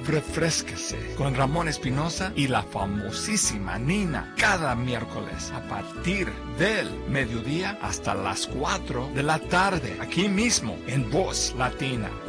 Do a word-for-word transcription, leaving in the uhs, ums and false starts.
refrésquese con Ramón Espinosa y la famosísima Nina cada miércoles a partir del mediodía hasta las cuatro de la tarde, aquí mismo en Voz Latina